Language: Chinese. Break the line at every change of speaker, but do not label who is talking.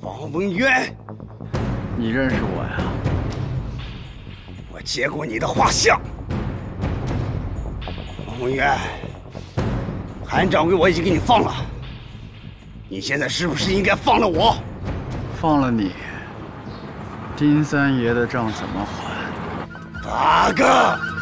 王文渊，
你认识我呀？
我接过你的画像。王文渊，韩掌柜我已经给你放了，你现在是不是应该放了我？
放了你，丁三爷的账怎么还？
大哥。